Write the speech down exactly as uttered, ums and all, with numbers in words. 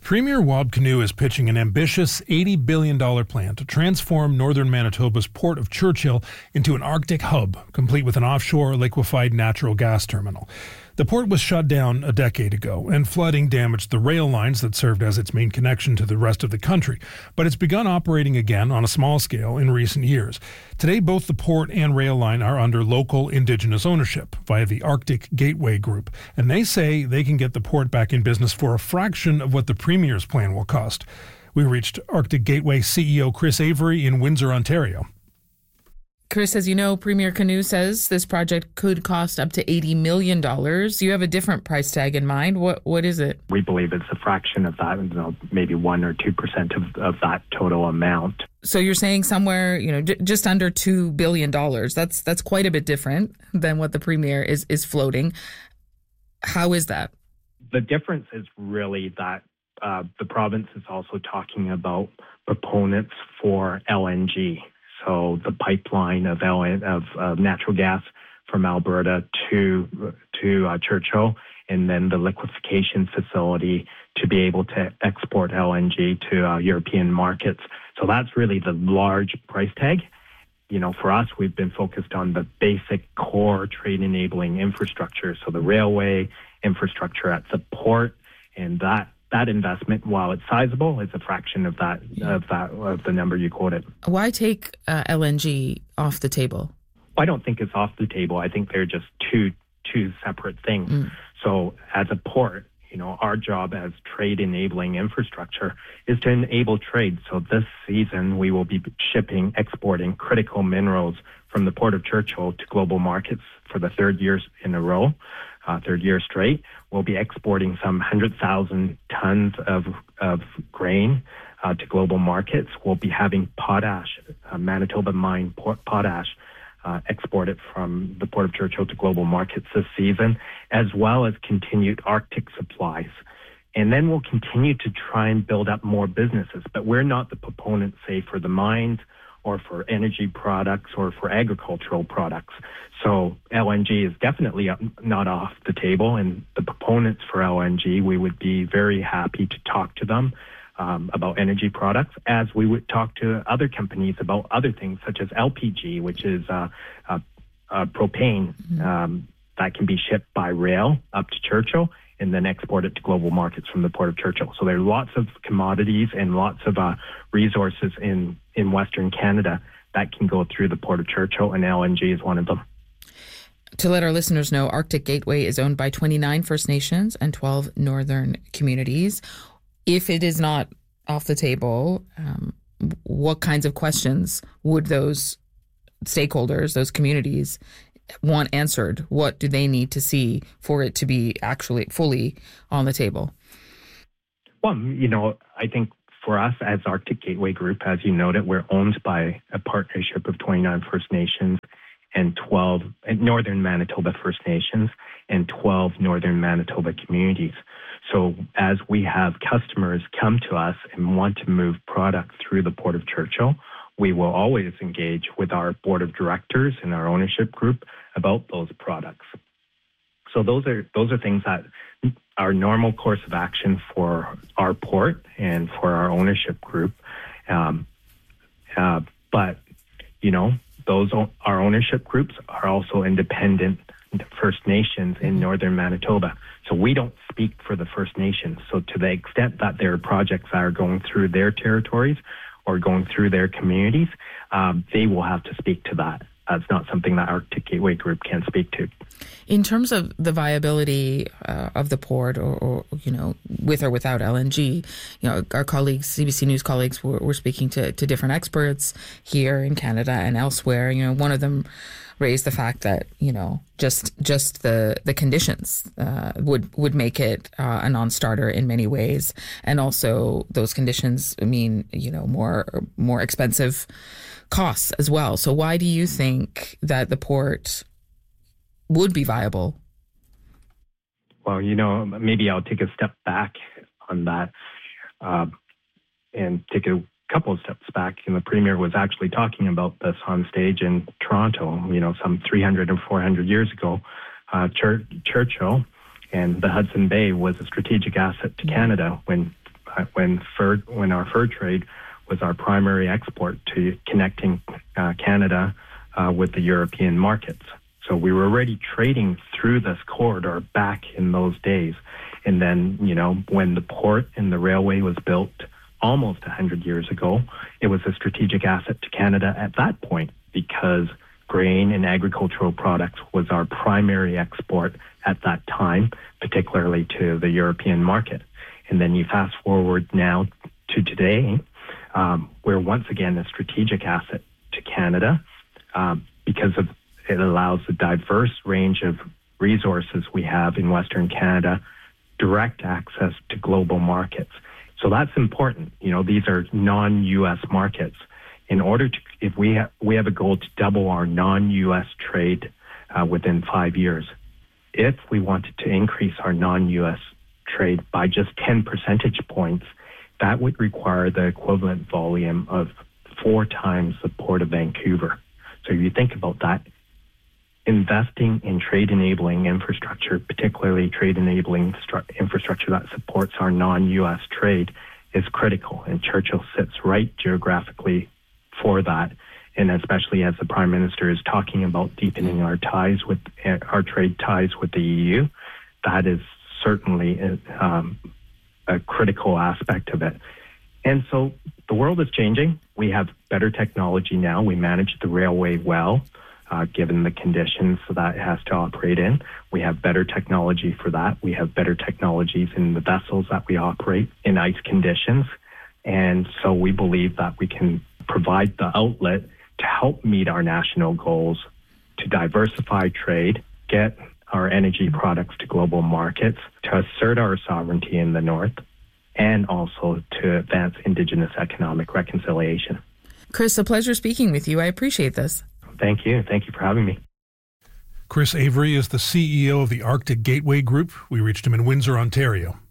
Premier Wab Kinew is pitching an ambitious eighty billion dollars plan to transform northern Manitoba's port of Churchill into an Arctic hub, complete with an offshore liquefied natural gas terminal. The port was shut down a decade ago, and flooding damaged the rail lines that served as its main connection to the rest of the country, but it's begun operating again on a small scale in recent years. Today, both the port and rail line are under local Indigenous ownership via the Arctic Gateway Group, and they say they can get the port back in business for a fraction of what the Premier's plan will cost. We reached Arctic Gateway C E O Chris Avery in Windsor, Ontario. Chris, as you know, Premier Kinew says this project could cost up to eighty million dollars. You have a different price tag in mind. What What is it? We believe it's a fraction of that, you know, maybe one or two percent of, of that total amount. So you're saying somewhere, you know, j- just under two billion dollars. That's that's quite a bit different than what the Premier is, is floating. How is that? The difference is really that uh, the province is also talking about proponents for L N G. So the pipeline of, L- of uh, natural gas from Alberta to to uh, Churchill, and then the liquefaction facility to be able to export L N G to uh, European markets. So that's really the large price tag. You know, for us, we've been focused on the basic core trade-enabling infrastructure, so the railway infrastructure at the port, and that That investment, while it's sizable, is a fraction of that of that of the number you quoted. Why take uh, L N G off the table? I don't think it's off the table. I think they're just two two separate things. Mm. So, as a port, you know, our job as trade enabling infrastructure is to enable trade. So this season, we will be shipping, exporting critical minerals from the Port of Churchill to global markets for the third year in a row. Uh, third year straight. We'll be exporting some one hundred thousand tons of of grain uh, to global markets. We'll be having potash, uh, Manitoba mine port potash, uh, exported from the Port of Churchill to global markets this season, as well as continued Arctic supplies. And then we'll continue to try and build up more businesses. But we're not the proponents, say, for the mines or for energy products or for agricultural products. So L N G is definitely not off the table, and the proponents for L N G, we would be very happy to talk to them um, about energy products, as we would talk to other companies about other things, such as L P G, which is uh, uh, uh, propane mm-hmm. um, that can be shipped by rail up to Churchill and then exported to global markets from the Port of Churchill. So there are lots of commodities and lots of uh, resources in, in Western Canada that can go through the Port of Churchill, and L N G is one of them. To let our listeners know, Arctic Gateway is owned by twenty-nine First Nations and twelve northern communities. If it is not off the table, um, what kinds of questions would those stakeholders, those communities, want answered? What do they need to see for it to be actually fully on the table? Well, you know, I think for us as Arctic Gateway Group, as you noted, we're owned by a partnership of twenty-nine First Nations and twelve Northern Manitoba First Nations and twelve Northern Manitoba communities. So as we have customers come to us and want to move product through the Port of Churchill, we will always engage with our board of directors and our ownership group about those products. So those are those are things that are normal course of action for our port and for our ownership group. Um, uh, but, you know, those our ownership groups are also independent First Nations in Northern Manitoba. So we don't speak for the First Nations. So to the extent that there are projects that are going through their territories or going through their communities, um, they will have to speak to that. That's not something that Arctic Gateway Group can speak to. In terms of the viability uh, of the port, or, or you know, with or without L N G, you know, our colleagues, C B C News colleagues, were, were speaking to, to different experts here in Canada and elsewhere. You know, one of them raised the fact that, you know, just just the the conditions uh, would would make it uh, a non-starter in many ways, and also those conditions mean, you know, more more expensive costs as well. So why do you think that the port would be viable? Well, you know, maybe I'll take a step back on that uh, and take a couple of steps back. And the Premier was actually talking about this on stage in Toronto, you know, some three hundred and four hundred years ago. Uh, Chur- Churchill and the Hudson Bay was a strategic asset to Canada when when fur when our fur trade was our primary export to connecting uh, Canada uh, with the European markets. So we were already trading through this corridor back in those days. And then, you know, when the port and the railway was built almost one hundred years ago, it was a strategic asset to Canada at that point because grain and agricultural products was our primary export at that time, particularly to the European market. And then you fast forward now to today, um, we're once again a strategic asset to Canada um, because of it allows a diverse range of resources we have in Western Canada, direct access to global markets. So that's important. You know, these are non-U S markets. In order to, if we have, we have a goal to double our non-U S trade uh, within five years. If we wanted to increase our non-U S trade by just ten percentage points, that would require the equivalent volume of four times the Port of Vancouver. So if you think about that, investing in trade-enabling infrastructure, particularly trade-enabling stru- infrastructure that supports our non-U S trade, is critical. And Churchill sits right geographically for that. And especially as the Prime Minister is talking about deepening our ties with uh, our trade ties with the E U, that is certainly um, a critical aspect of it. And so the world is changing. We have better technology now. We manage the railway well. Uh, given the conditions that it has to operate in. We have better technology for that. We have better technologies in the vessels that we operate in ice conditions. And so we believe that we can provide the outlet to help meet our national goals, to diversify trade, get our energy products to global markets, to assert our sovereignty in the North, and also to advance Indigenous economic reconciliation. Chris, a pleasure speaking with you. I appreciate this. Thank you. Thank you for having me. Chris Avery is the C E O of the Arctic Gateway Group. We reached him in Windsor, Ontario.